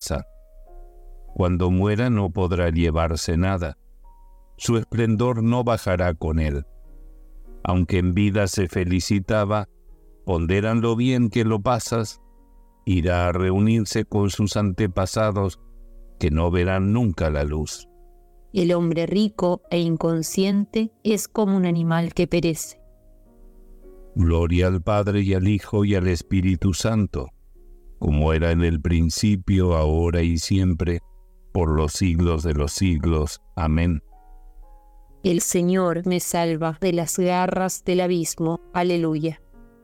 riqueza. Cuando muera no podrá llevarse nada. Su esplendor no bajará con él. Aunque en vida se felicitaba, ponderan lo bien que lo pasas, irá a reunirse con sus antepasados que no verán nunca la luz. El hombre rico e inconsciente es como un animal que perece. Gloria al Padre y al Hijo y al Espíritu Santo, como era en el principio, ahora y siempre, por los siglos de los siglos. Amén. El Señor me salva de las garras del abismo. Aleluya.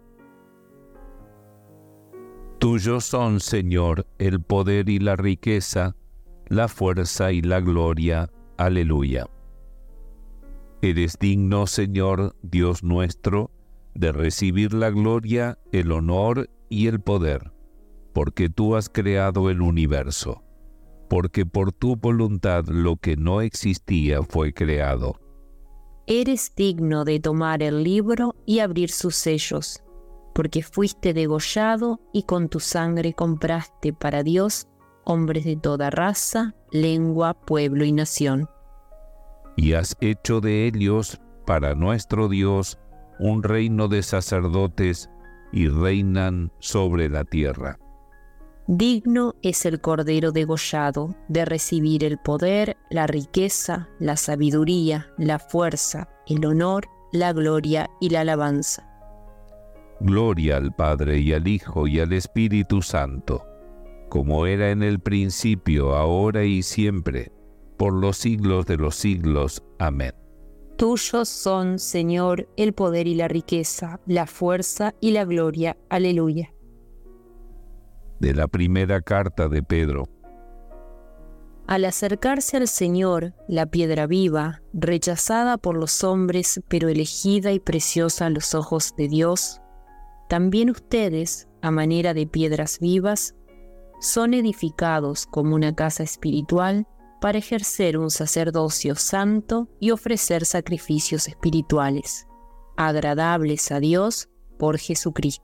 Tuyos son, Señor, el poder y la riqueza, la fuerza y la gloria. Aleluya. Eres digno, Señor, Dios nuestro, de recibir la gloria, el honor y el poder, porque tú has creado el universo, porque por tu voluntad lo que no existía fue creado. Eres digno de tomar el libro y abrir sus sellos, porque fuiste degollado y con tu sangre compraste para Dios hombres de toda raza, lengua, pueblo y nación. Y has hecho de ellos, para nuestro Dios, un reino de sacerdotes, y reinan sobre la tierra. Digno es el Cordero degollado de recibir el poder, la riqueza, la sabiduría, la fuerza, el honor, la gloria y la alabanza. Gloria al Padre y al Hijo y al Espíritu Santo, como era en el principio, ahora y siempre, por los siglos de los siglos. Amén. Tuyos son, Señor, el poder y la riqueza, la fuerza y la gloria. Aleluya. De la primera carta de Pedro. Al acercarse al Señor, la piedra viva, rechazada por los hombres, pero elegida y preciosa a los ojos de Dios, también ustedes, a manera de piedras vivas, son edificados como una casa espiritual para ejercer un sacerdocio santo y ofrecer sacrificios espirituales, agradables a Dios por Jesucristo.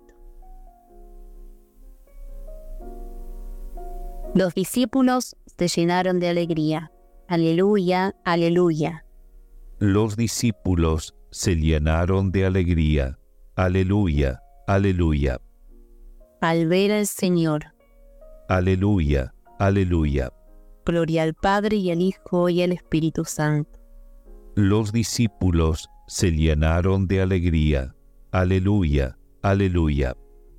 Los discípulos se llenaron de alegría. Aleluya, aleluya. Los discípulos se llenaron de alegría. Aleluya, aleluya. Al ver al Señor. Aleluya, aleluya. Gloria al Padre y al Hijo y al Espíritu Santo. Los discípulos se llenaron de alegría. Aleluya, aleluya.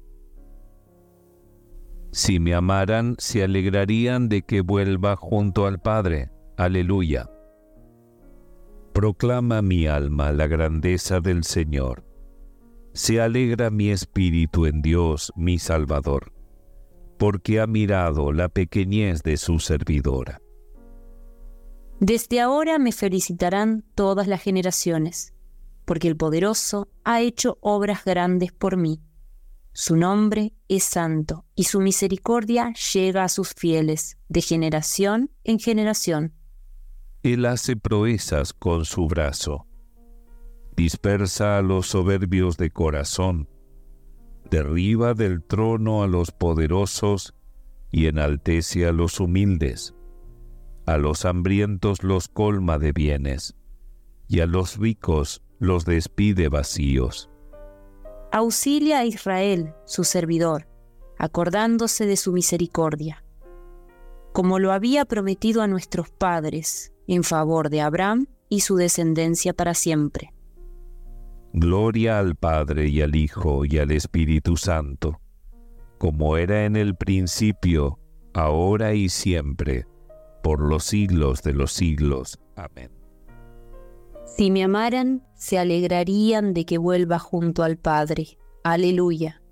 Si me amaran, se alegrarían de que vuelva junto al Padre. Aleluya. Proclama mi alma la grandeza del Señor. Se alegra mi espíritu en Dios, mi Salvador, porque ha mirado la pequeñez de su servidora. Desde ahora me felicitarán todas las generaciones, porque el Poderoso ha hecho obras grandes por mí. Su nombre es santo, y su misericordia llega a sus fieles, de generación en generación. Él hace proezas con su brazo. Dispersa a los soberbios de corazón. Derriba del trono a los poderosos y enaltece a los humildes. A los hambrientos los colma de bienes, y a los ricos los despide vacíos. Auxilia a Israel, su servidor, acordándose de su misericordia, como lo había prometido a nuestros padres, en favor de Abraham y su descendencia para siempre. Gloria al Padre y al Hijo y al Espíritu Santo, como era en el principio, ahora y siempre, por los siglos de los siglos. Amén. Si me amaran, se alegrarían de que vuelva junto al Padre. Aleluya.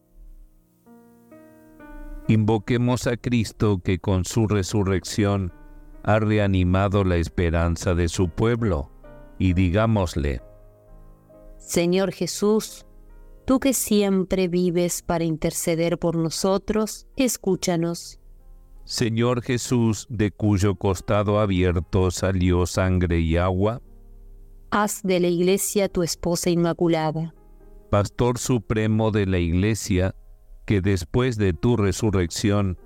Invoquemos a Cristo que con su resurrección ha reanimado la esperanza de su pueblo, y digámosle: Señor Jesús, tú que siempre vives para interceder por nosotros, escúchanos. Señor Jesús, de cuyo costado abierto salió sangre y agua, haz de la Iglesia tu esposa inmaculada. Pastor supremo de la Iglesia, que después de tu resurrección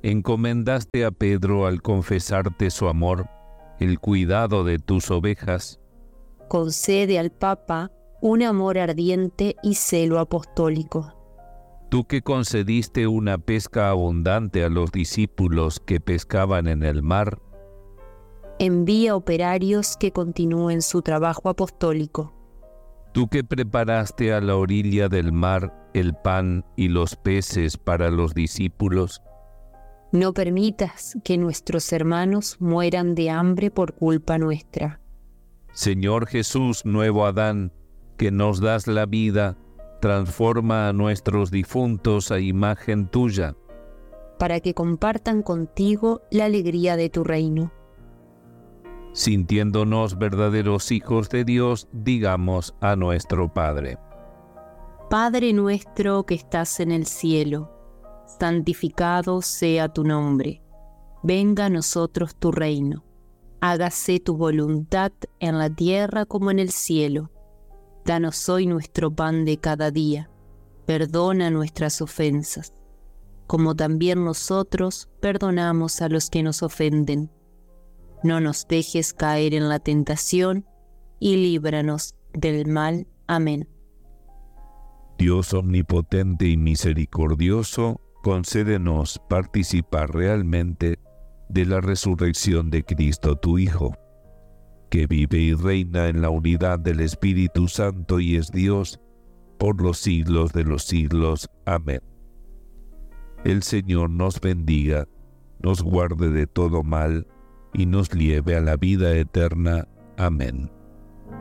encomendaste a Pedro al confesarte su amor, el cuidado de tus ovejas. Concede al Papa un amor ardiente y celo apostólico. Tú que concediste una pesca abundante a los discípulos que pescaban en el mar, envía operarios que continúen su trabajo apostólico. tú que preparaste a la orilla del mar el pan y los peces para los discípulos, no permitas que nuestros hermanos mueran de hambre por culpa nuestra. Señor Jesús, nuevo Adán, que nos das la vida, transforma a nuestros difuntos a imagen tuya, para que compartan contigo la alegría de tu reino. Sintiéndonos verdaderos hijos de Dios, digamos a nuestro Padre. Padre nuestro que estás en el cielo, santificado sea tu nombre. Venga a nosotros tu reino. Hágase tu voluntad en la tierra como en el cielo. Danos hoy nuestro pan de cada día. Perdona nuestras ofensas, como también nosotros perdonamos a los que nos ofenden. No nos dejes caer en la tentación, y líbranos del mal. Amén. Dios omnipotente y misericordioso, concédenos participar realmente de la resurrección de Cristo, tu Hijo, que vive y reina en la unidad del Espíritu Santo y es Dios por los siglos de los siglos. Amén. El Señor nos bendiga, nos guarde de todo mal y nos lleve a la vida eterna. Amén.